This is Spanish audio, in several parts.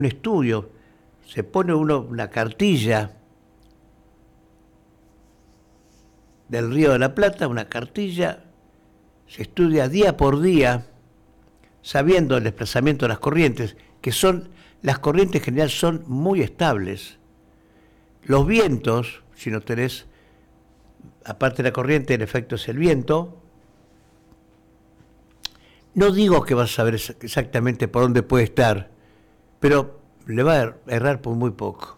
un estudio, se pone uno una cartilla del Río de la Plata, una cartilla, se estudia día por día, sabiendo el desplazamiento de las corrientes, que son, las corrientes en general son muy estables. Los vientos, si no tenés, aparte de la corriente, el efecto es el viento. No digo que vas a saber exactamente por dónde puede estar, pero le va a errar por muy poco.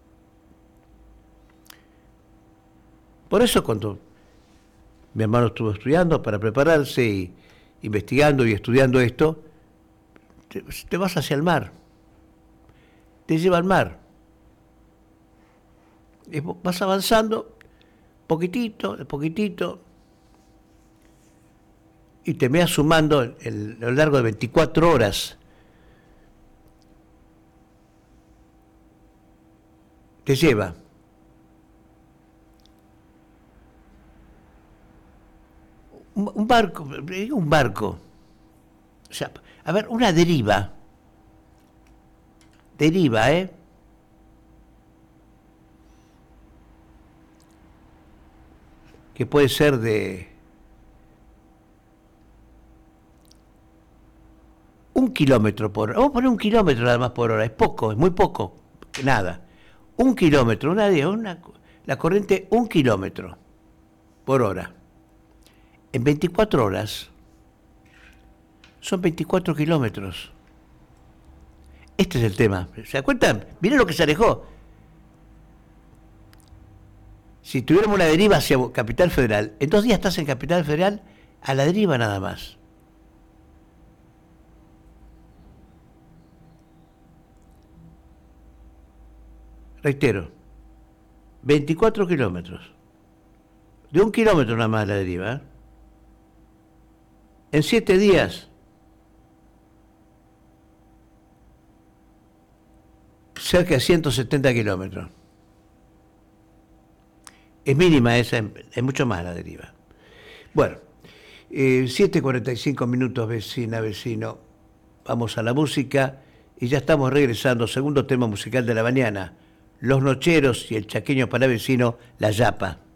Por eso cuando mi hermano estuvo estudiando para prepararse y investigando y estudiando esto, te vas hacia el mar, te lleva al mar. Y vas avanzando poquitito, de poquitito, y te vas sumando a lo largo de 24 horas. Te lleva. Un barco, un barco. O sea, a ver, una deriva. Deriva, ¿eh? Que puede ser de 1 kilómetro por hora. Vamos a poner 1 kilómetro nada más por hora. Es poco, es muy poco. Nada. 1 kilómetro, la corriente 1 kilómetro por hora. En 24 horas son 24 kilómetros. Este es el tema. ¿Se dan cuenta? Miren lo que se alejó. Si tuviéramos una deriva hacia Capital Federal, en 2 días estás en Capital Federal a la deriva nada más. Reitero, 24 kilómetros. De 1 kilómetro nada más la deriva. En 7 días, cerca de 170 kilómetros. Es mínima esa, es mucho más la deriva. Bueno, 7:45 vecina, vecino. Vamos a la música y ya estamos regresando. Segundo tema musical de la mañana. Los Nocheros y el chaqueño palavecino La Yapa.